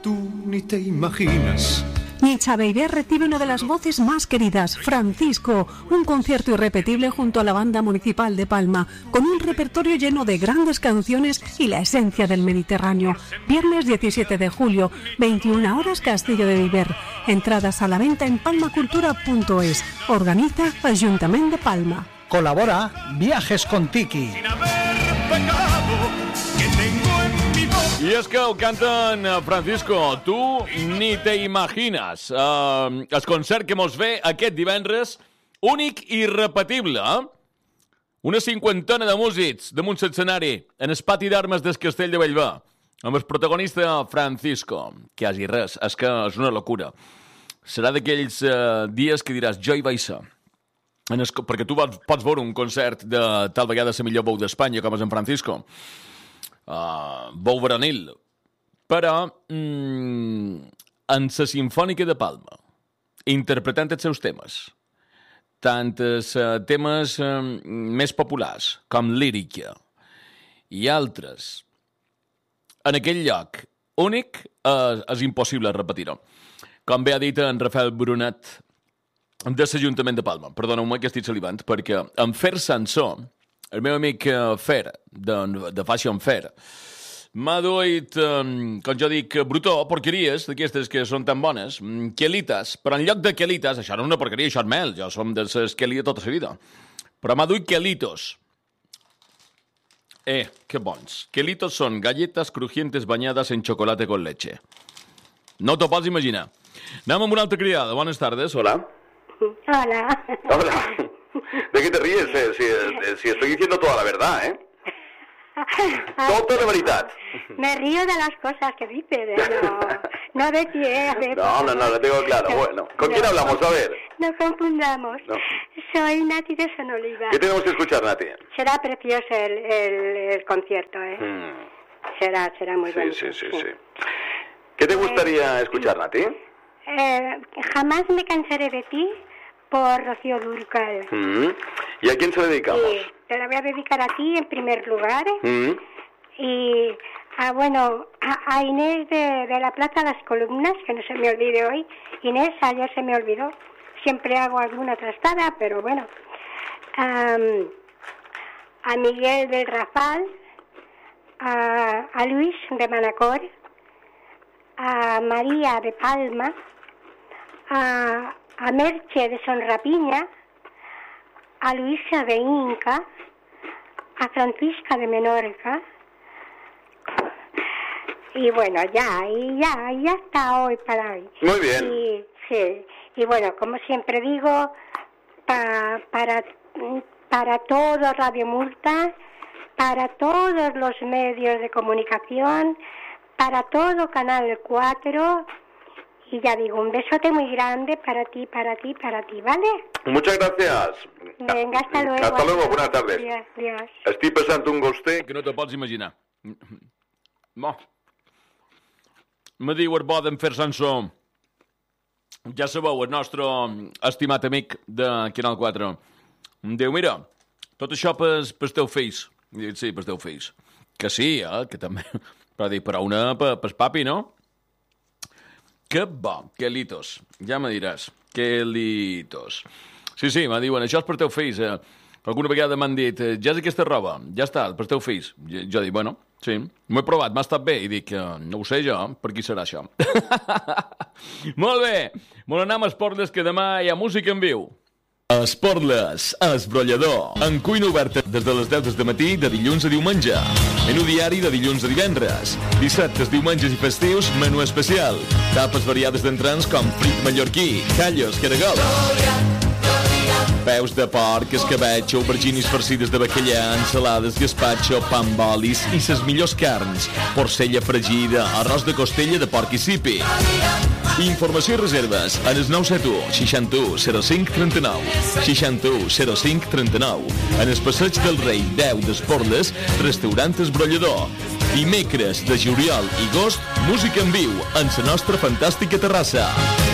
Tú ni te imaginas. Nietzsche Baby recibe una de las voces más queridas, Francisco, un concierto irrepetible junto a la Banda Municipal de Palma, con un repertorio lleno de grandes canciones y la esencia del Mediterráneo. Viernes 17 de julio, 21 horas, Castillo de Viver. Entradas a la venta en palmacultura.es. Organiza Ayuntamiento de Palma. Colabora Viajes con Tiki. I és que ho canten Francisco, tu ni te imagines. El concert que mos ve aquest divendres, únic i irrepetible. Una cinquantena de músics damunt l'escenari en el pati d'armes del Castell de Bellver, amb el protagonista Francisco. Quasi res, és que és una locura. Serà d'aquells dies que diràs, jo hi vaig ser. Perquè tu pots veure un concert de tal vegada la millor veu d'Espanya, com és en Francisco. Bou veranil, però en la Simfònica de Palma, interpretant els seus temes, tant els temes més populars com lírica i altres, en aquell lloc únic, és impossible repetir-ho. Com bé ha dit en Rafael Brunet de l'Ajuntament de Palma. Perdoneu-me que estic salivant, perquè en Fer Sansó, el meu amic Fer, de Fashion Fair, m'ha duit, com jo dic, brutó, porqueries, d'aquestes que són tan bones, quelites, però en lloc de quelites, això no és una porqueria, això és mel, jo som de les quelites tota la vida, però m'ha duit quelitos. Que bons. Quelitos són galletes crujientes bañadas en chocolate con leche. No t'ho pots imaginar. Anem amb una altra criada. Buenas tardes, hola. Hola. Hola. ¿De qué te ríes? Si estoy diciendo toda la verdad, ¿eh? Toda la verdad. Me río de las cosas que dices, no de ti, No, lo tengo claro. Bueno, ¿con quién hablamos? A ver. No confundamos. No. Soy Nati de Sonoliva. ¿Qué tenemos que escuchar, Nati? Será precioso el concierto, ¿eh? Será muy bueno. Sí. ¿Qué te gustaría escuchar, Nati? Jamás me cansaré de ti, por Rocío Dúrcal. ¿Y a quién se lo dedicamos? Sí, te la voy a dedicar a ti en primer lugar. Y a Inés de la Plaza Las Columnas, que no se me olvide hoy. Inés, ayer se me olvidó. Siempre hago alguna trastada, pero bueno. A Miguel del Rafal, a Luis de Manacor, a María de Palma, a Merche de Sonrapiña, a Luisa de Inca, a Francisca de Menorca, y bueno, ya está hoy para hoy. Muy bien. Y bueno, como siempre digo, para todo Radio Multa, para todos los medios de comunicación, para todo Canal 4, y ya digo, un besote muy grande para ti, ¿vale? Muchas gracias. Venga, hasta luego. Hasta luego, buenas tardes. Adiós. Estic passant un goster que no te pots imaginar. No. Me diu el bo d'en Fer Sansó. Ja sabeu, el nostre estimat amic de Canal 4. Em diu, mira, tot això pel teu fills. I dic, sí, pel teu fills. Que sí, que també. Però dic, però una pel papi, no? Que bo, quelitos. Ja me diràs, quelitos. Sí, me diuen, això és per teu fills. Alguna vegada m'han dit, ja és aquesta roba, ja està, per teu fills. Jo dic, bueno, sí, m'ho he provat, m'ha estat bé. I dic, no ho sé jo, per qui serà això? Molt bé, molt anem a Esporles, que demà hi ha música en viu. Esporles, esbrollador, en cuina oberta des de les 10 del matí de dilluns a diumenge. Menú diari de dilluns a divendres. Dissabtes, diumenges i festius, menú especial. Tapes variades d'entrants com frit mallorquí, callos, caragols. Peus de porc, escabetx, auberginis farcides de bacallà, ensalades, gaspatxo, pa amb olis i ses millors carns. Porcella fregida, arròs de costella de porc i sipi. Informació i reserves en el 971 61 05 39 61 05 39 en el passeig del Rei 10 d'Esporles, restaurant Esbrollador. Dimecres de juliol i agost, música en viu en la nostra fantàstica terrassa.